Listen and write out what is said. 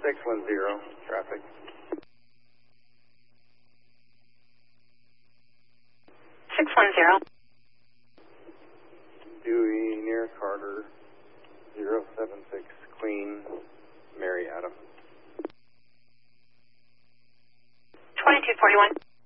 610, traffic. Dewey near Carter, 076, Queen, Mary Adam. 2241.